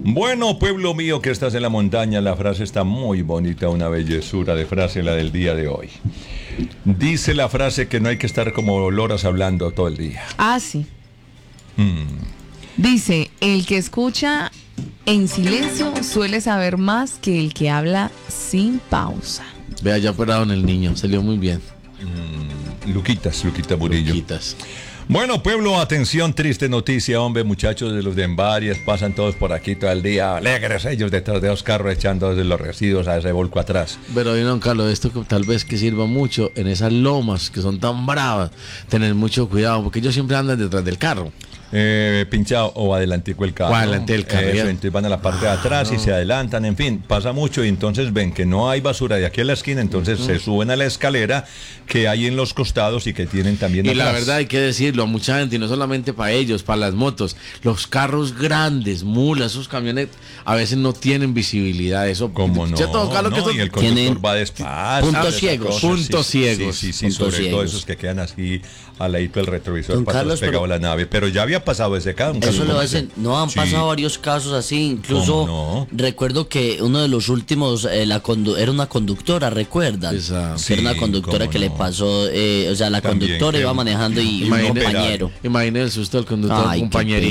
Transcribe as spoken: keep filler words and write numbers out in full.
Bueno, pueblo mío que estás en la montaña, la frase está muy bonita, una bellezura de frase la del día de hoy. Dice la frase que no hay que estar como loras hablando todo el día. Ah, sí. Mm. Dice, el que escucha en silencio suele saber más que el que habla sin pausa. Vea, ya operaron el niño, salió muy bien. Mm. Luquitas, Luquita Murillo. Luquitas. Bueno, pueblo, atención, triste noticia, hombre, muchachos de los de Envarias, pasan todos por aquí todo el día, alegres ellos detrás de los carros echando desde los residuos a ese volco atrás. Pero, don Carlos, esto que tal vez que sirva mucho en esas lomas que son tan bravas, tener mucho cuidado, porque ellos siempre andan detrás del carro. Eh, pinchado o adelantico el carro. O adelante el carro. Eso, entonces van a la parte de atrás ah, y no. se adelantan, en fin, pasa mucho y entonces ven que no hay basura de aquí a la esquina, entonces uh-huh. se suben a la escalera que hay en los costados y que tienen también y atrás. La verdad hay que decirlo a mucha gente, y no solamente para ellos, para las motos, los carros grandes, mulas, esos camiones a veces no tienen visibilidad, eso. ¿Cómo no? Todo, Carlos, no, que y el conductor tienen va despacio. puntos ciegos. Puntos sí, ciegos. Sí, sí, sí, puntos sobre ciegos. todo esos que quedan así al ladito del retrovisor Don para Carlos, pegado pero- a la nave. Pero ya había pasado ese caso. Eso lo hacen, no han Sí. pasado varios casos así, incluso ¿Cómo no? recuerdo que uno de los últimos eh, la condu- era una conductora, ¿recuerdan? Esa. Que era una Sí, conductora cómo que le no. pasó, eh, o sea, la También conductora que- iba manejando y un Imagine- compañero. Imagine el susto del conductor, Ay, qué compañero.